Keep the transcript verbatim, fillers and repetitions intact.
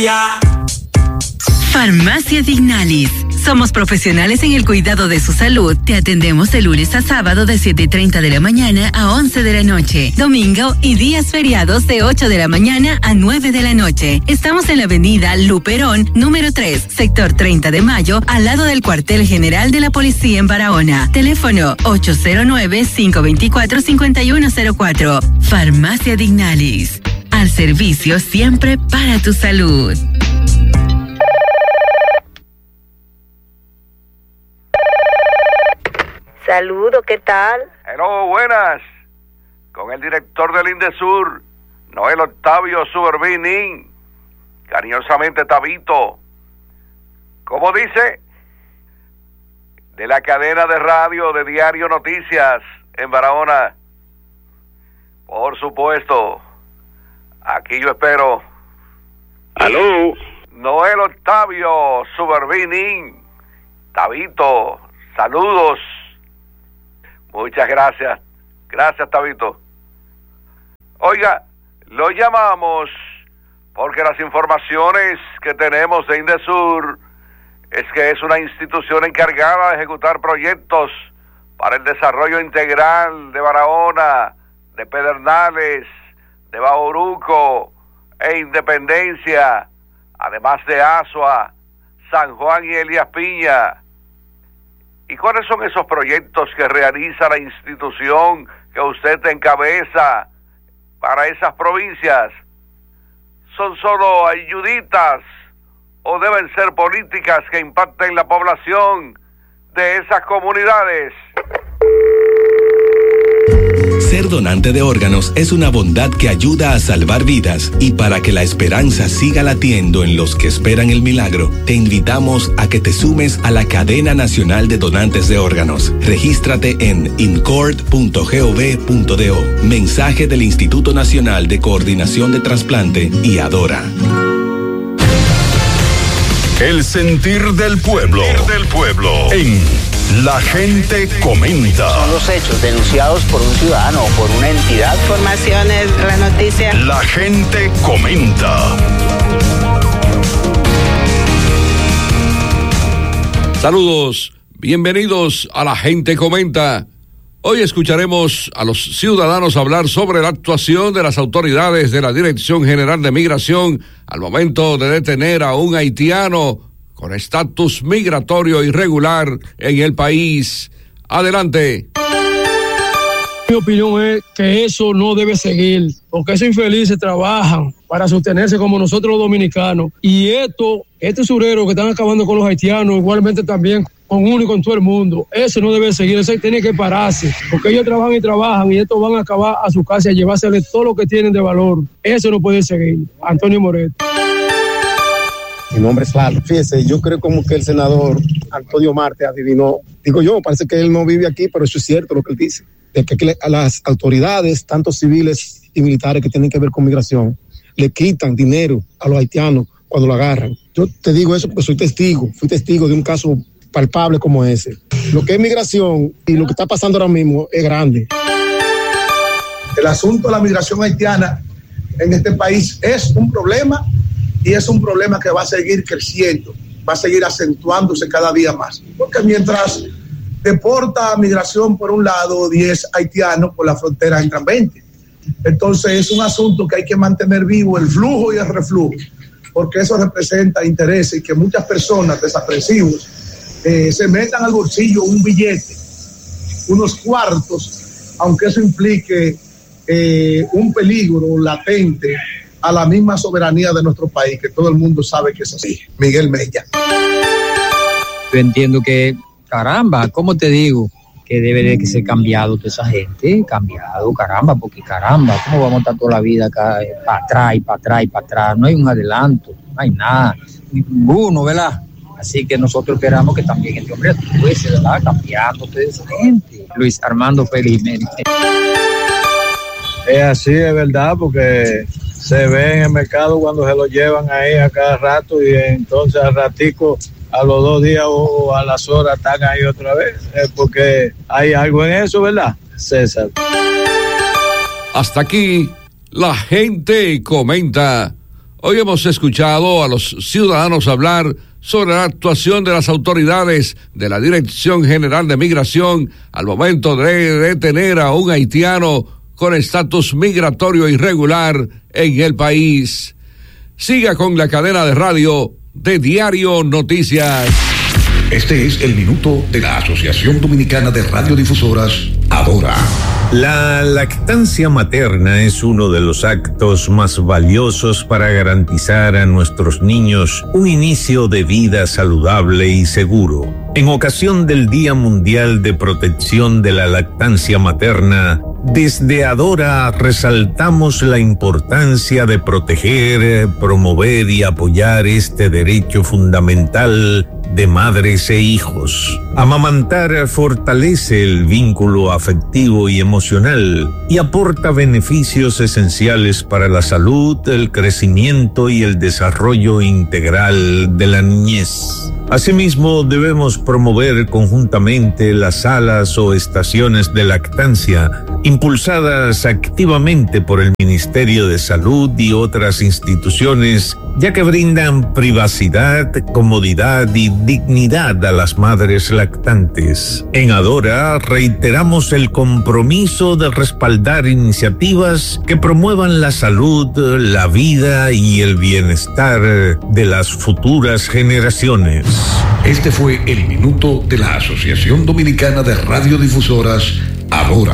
Farmacia Dignalis. Somos profesionales en el cuidado de su salud. Te atendemos de lunes a sábado de siete y treinta de la mañana a once de la noche. Domingo y días feriados de ocho de la mañana a nueve de la noche. Estamos en la avenida Luperón, número tres, sector treinta de mayo, al lado del cuartel general de la policía en Barahona. Teléfono ocho cero nueve, cinco dos cuatro, cinco uno cero cuatro. Farmacia Dignalis. Al servicio siempre para tu salud. Saludo, ¿qué tal? Hello, buenas. Con el director del Indesur, Noel Octavio Suberbinin. Cariñosamente, Tabito. ¿Cómo dice? De la cadena de radio de Diario Noticias en Barahona. Por supuesto. Aquí yo espero. Aló. Noel Octavio Suberbinin. Tabito, saludos. Muchas gracias. Gracias, Tabito. Oiga, lo llamamos porque las informaciones que tenemos de Indesur es que es una institución encargada de ejecutar proyectos para el desarrollo integral de Barahona, de Pedernales, de Bauruco e Independencia, además de Azua, San Juan y Elías Piña. ¿Y cuáles son esos proyectos que realiza la institución que usted encabeza para esas provincias? ¿Son solo ayuditas o deben ser políticas que impacten la población de esas comunidades? Ser donante de órganos es una bondad que ayuda a salvar vidas, y para que la esperanza siga latiendo en los que esperan el milagro, te invitamos a que te sumes a la Cadena Nacional de Donantes de Órganos. Regístrate en incord punto gov punto do. Mensaje del Instituto Nacional de Coordinación de Trasplante y Adora. El sentir del pueblo, del pueblo en La Gente Comenta. Son los hechos denunciados por un ciudadano o por una entidad. Informaciones, la noticia. La Gente Comenta. Saludos, bienvenidos a La Gente Comenta. Hoy escucharemos a los ciudadanos hablar sobre la actuación de las autoridades de la Dirección General de Migración al momento de detener a un haitiano con estatus migratorio irregular en el país. Adelante. Mi opinión es que eso no debe seguir, porque esos infelices trabajan para sostenerse como nosotros los dominicanos. Y esto, este usurero que están acabando con los haitianos, igualmente también con uno y con todo el mundo, eso no debe seguir, eso tiene que pararse, porque ellos trabajan y trabajan y estos van a acabar a su casa y a llevársele todo lo que tienen de valor. Eso no puede seguir. Antonio Moret. Mi nombre es Lalo. Fíjese, yo creo como que el senador Antonio Marte adivinó. Digo yo, parece que él no vive aquí, pero eso es cierto lo que él dice. De que a las autoridades, tanto civiles y militares que tienen que ver con migración, le quitan dinero a los haitianos cuando lo agarran. Yo te digo eso porque soy testigo, fui testigo de un caso palpable como ese. Lo que es migración y lo que está pasando ahora mismo es grande. El asunto de la migración haitiana en este país es un problema y es un problema que va a seguir creciendo, va a seguir acentuándose cada día más. Porque mientras deporta migración por un lado, diez haitianos por la frontera entran veinte. Entonces es un asunto que hay que mantener vivo, el flujo y el reflujo, porque eso representa intereses y que muchas personas desaprensivos eh, se metan al bolsillo un billete, unos cuartos, aunque eso implique eh, un peligro latente a la misma soberanía de nuestro país, que todo el mundo sabe que es así. Miguel Mella. Yo entiendo que, caramba, ¿cómo te digo? Que debe de ser cambiado toda esa gente, cambiado, caramba, porque caramba, ¿cómo vamos a estar toda la vida acá, eh, para atrás y para atrás y para atrás? No hay un adelanto, no hay nada, ninguno, ¿verdad? Así que nosotros esperamos que también este hombre fuese, ¿verdad? Cambiando toda esa gente. Luis Armando Félix Jiménez. Es así, es verdad, porque se ve en el mercado cuando se lo llevan ahí a cada rato y entonces al ratico, a los dos días o a las horas están ahí otra vez, es porque hay algo en eso, ¿verdad, César? Hasta aquí, La Gente Comenta. Hoy hemos escuchado a los ciudadanos hablar sobre la actuación de las autoridades de la Dirección General de Migración al momento de detener a un haitiano con estatus migratorio irregular en el país. Siga con la cadena de radio de Diario Noticias. Este es el minuto de la Asociación Dominicana de Radiodifusoras, Adora. La lactancia materna es uno de los actos más valiosos para garantizar a nuestros niños un inicio de vida saludable y seguro. En ocasión del Día Mundial de Protección de la Lactancia Materna, desde Adora resaltamos la importancia de proteger, promover y apoyar este derecho fundamental de madres e hijos. Amamantar fortalece el vínculo afectivo y emocional y aporta beneficios esenciales para la salud, el crecimiento y el desarrollo integral de la niñez. Asimismo, debemos promover conjuntamente las salas o estaciones de lactancia, impulsadas activamente por el Ministerio de Salud y otras instituciones, ya que brindan privacidad, comodidad y dignidad a las madres lactantes. En Adora reiteramos el compromiso de respaldar iniciativas que promuevan la salud, la vida y el bienestar de las futuras generaciones. Este fue el minuto de la Asociación Dominicana de Radiodifusoras, Adora.